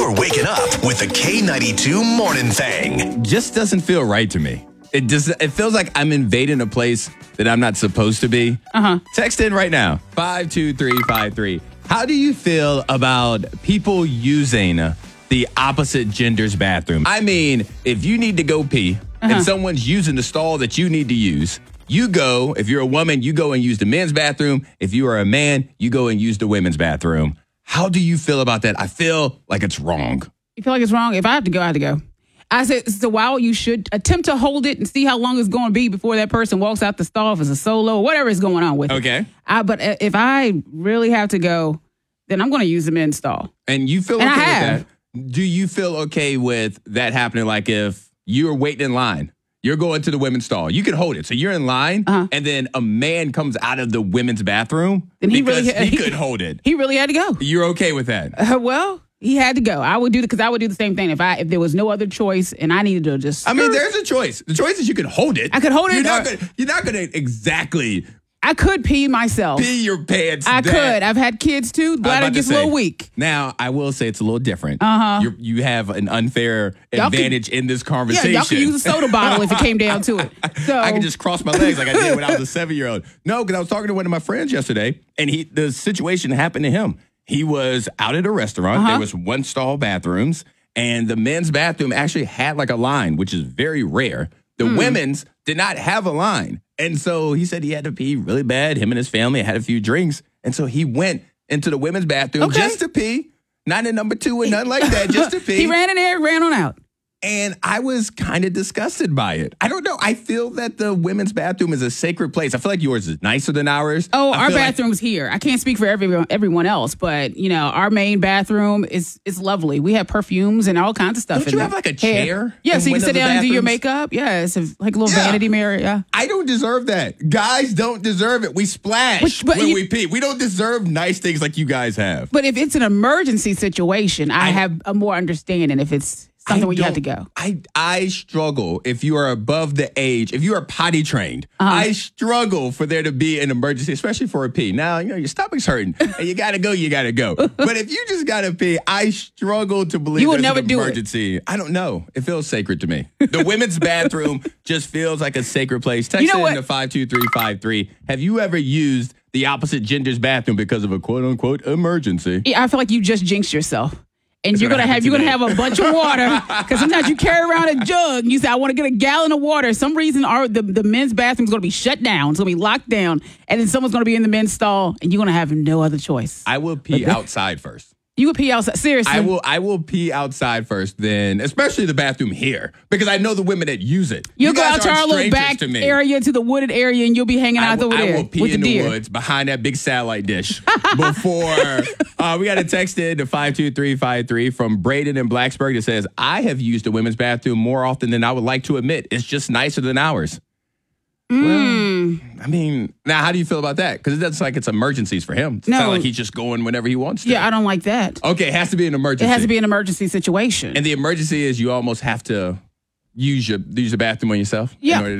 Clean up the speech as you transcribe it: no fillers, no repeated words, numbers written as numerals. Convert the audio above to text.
You're waking up with the K92 Morning Thing. Just doesn't feel right to me. It feels like I'm invading a place that I'm not supposed to be. Text in right now, 52353. How do you feel about people using the opposite gender's bathroom? I mean, if you need to go pee and someone's using the stall that you need to use, you go, if you're a woman, you go and use the men's bathroom. If you are a man, you go and use the women's bathroom. How do you feel about that? I feel like it's wrong. You feel like it's wrong? If I have to go, I have to go. I said, it's a while. You should attempt to hold it and see how long it's going to be before that person walks out the stall, if it's a solo, whatever is going on with it. Okay. But if I really have to go, then I'm going to use the men's stall. And you feel okay with that? Do you feel okay with that happening? Like if you're waiting in line, you're going to the women's stall, you can hold it. So you're in line, and then a man comes out of the women's bathroom then he could hold it. He really had to go. You're okay with that? Well, he had to go. I would do the same thing if there was no other choice and I needed to just. I mean, there's a choice. The choice is you can hold it. I could hold it. You're not gonna exactly. I could pee myself. Pee your pants. I could. I've had kids too. Bladder gets a little weak. Now, I will say it's a little different. You have an unfair advantage in this conversation. Yeah, y'all could use a soda bottle if it came down to it. So I could just cross my legs like I did when I was a 7-year-old. No, because I was talking to one of my friends yesterday, and the situation happened to him. He was out at a restaurant. There was one stall bathrooms, and the men's bathroom actually had like a line, which is very rare. The women's did not have a line. And so he said he had to pee really bad. Him and his family had a few drinks. And so he went into the women's bathroom just to pee. Not in number 2 or nothing like that, just to pee. He ran in there, ran on out. And I was kind of disgusted by it. I don't know. I feel that the women's bathroom is a sacred place. I feel like yours is nicer than ours. Oh, our bathroom's here. I can't speak for everyone else, but our main bathroom is lovely. We have perfumes and all kinds of stuff. Don't you have like a chair? Yeah, so you can sit down and do your makeup. Yeah, it's like a little vanity mirror. Yeah. I don't deserve that. Guys don't deserve it. We splash when we pee. We don't deserve nice things like you guys have. But if it's an emergency situation, I have a more understanding if it's something where you have to go. I struggle if you are above the age, if you are potty trained, I struggle for there to be an emergency, especially for a pee. Now, your stomach's hurting and you got to go, you got to go. But if you just got to pee, I struggle to believe there's an emergency. I don't know. It feels sacred to me. The women's bathroom just feels like a sacred place. Text in to 52353. Have you ever used the opposite gender's bathroom because of a quote unquote emergency? Yeah, I feel like you just jinxed yourself. And you're gonna have a bunch of water because sometimes you carry around a jug and you say, I want to get a gallon of water. Some reason the men's bathroom is gonna be shut down. It's gonna be locked down, and then someone's gonna be in the men's stall, and you're gonna have no other choice. I will pee outside first. You would pee outside? Seriously? I will pee outside first, then, especially the bathroom here, because I know the women that use it. You'll go out to our little back area, to the wooded area, and you'll be hanging out over there. I will pee in the woods behind that big satellite dish before. We got a text in to 52353 from Braden in Blacksburg that says, I have used the women's bathroom more often than I would like to admit. It's just nicer than ours. Well, I mean, now how do you feel about that? Because it's like it's emergencies for him. It's not like he's just going whenever he wants to. Yeah, I don't like that. Okay, it has to be an emergency. It has to be an emergency situation. And the emergency is you almost have to use your bathroom on yourself. Yeah.